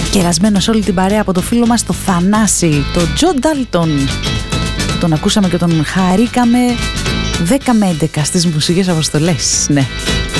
κερασμένο σε όλη την παρέα από το φίλο μας το Θανάση, το Τζο Ντάλτον. Τον ακούσαμε και τον χαρήκαμε 10 με 11 στις μουσικές αποστολές, ναι.